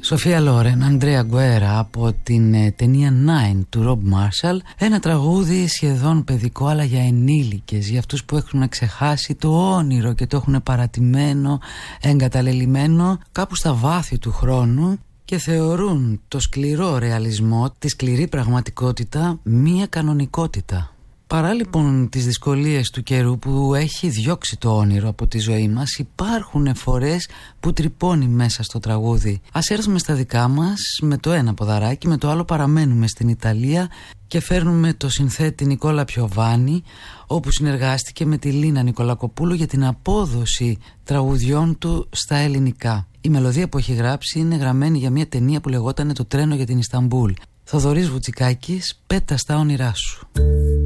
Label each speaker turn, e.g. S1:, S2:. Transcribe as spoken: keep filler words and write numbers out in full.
S1: Σοφία Λόρεν, Αντρέα Γκουέρα από την ε, ταινία Nine του Ρομπ Μάρσαλ. Ένα τραγούδι σχεδόν παιδικό, αλλά για ενήλικες, για αυτούς που έχουν ξεχάσει το όνειρο και το έχουν παρατημένο, εγκαταλελειμμένο κάπου στα βάθη του χρόνου και θεωρούν το σκληρό ρεαλισμό, τη σκληρή πραγματικότητα, μία κανονικότητα. Παρά λοιπόν τις δυσκολίες του καιρού που έχει διώξει το όνειρο από τη ζωή μας, υπάρχουν φορές που τρυπώνει μέσα στο τραγούδι. Ας έρθουμε στα δικά μας με το ένα ποδαράκι, με το άλλο παραμένουμε στην Ιταλία και φέρνουμε το συνθέτη Νικόλα Πιοβάνι, όπου συνεργάστηκε με τη Λίνα Νικολακοπούλου για την απόδοση τραγουδιών του στα ελληνικά. Η μελωδία που έχει γράψει είναι γραμμένη για μια ταινία που λεγόταν «Το τρένο για την Ισταμπούλ». Θοδωρής Βουτσικάκης, «Πέτα στα όνειρά σου».